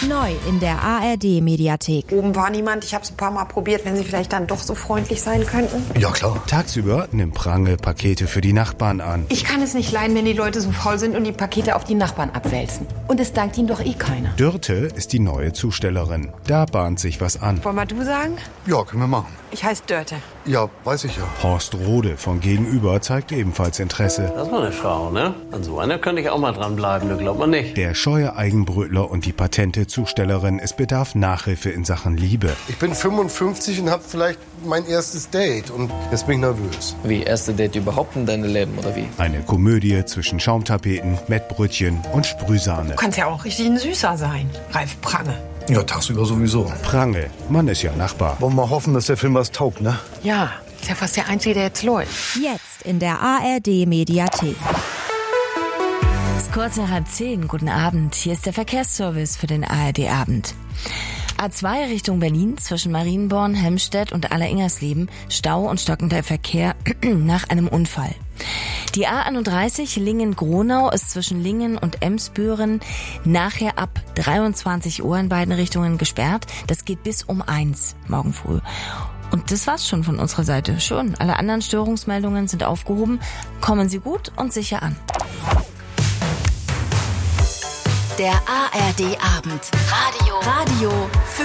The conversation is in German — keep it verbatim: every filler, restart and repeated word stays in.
Neu in der A R D-Mediathek. Oben war niemand, ich habe es ein paar Mal probiert, wenn Sie vielleicht dann doch so freundlich sein könnten. Ja, klar. Tagsüber nimmt Prange Pakete für die Nachbarn an. Ich kann es nicht leiden, wenn die Leute so faul sind und die Pakete auf die Nachbarn abwälzen. Und es dankt ihnen doch eh keiner. Dörte ist die neue Zustellerin. Da bahnt sich was an. Wollen wir du sagen? Ja, können wir machen. Ich heiße Dörte. Ja, weiß ich ja. Horst Rode von Gegenüber zeigt ebenfalls Interesse. Das war eine Frau, ne? An so einer könnte ich auch mal dranbleiben, das glaubt man nicht. Der scheue Eigenbrötler und die patente Zustellerin, es bedarf Nachhilfe in Sachen Liebe. Ich bin fünfundfünfzig und habe vielleicht mein erstes Date und jetzt bin ich nervös. Wie, erste Date überhaupt in deinem Leben, oder wie? Eine Komödie zwischen Schaumtapeten, Mettbrötchen und Sprühsahne. Du kannst ja auch richtig ein Süßer sein, Ralf Prange. Ja, tagsüber sowieso. Prange, man ist ja Nachbar. Wollen wir hoffen, dass der Film was taugt, ne? Ja, ist ja fast der Einzige, der jetzt läuft. Jetzt in der A R D-Mediathek. Es ist kurz nach halb zehn. Guten Abend. Hier ist der Verkehrsservice für den A R D-Abend. A zwei Richtung Berlin zwischen Marienborn, Helmstedt und Alleringers-Leben. Stau und stockender Verkehr nach einem Unfall. Die A einunddreißig Lingen-Gronau ist zwischen Lingen und Emsbüren nachher ab dreiundzwanzig Uhr in beiden Richtungen gesperrt. Das geht bis um eins morgen früh. Und das war's schon von unserer Seite. Schon. Alle anderen Störungsmeldungen sind aufgehoben. Kommen Sie gut und sicher an. Der A R D-Abend. Radio. Radio für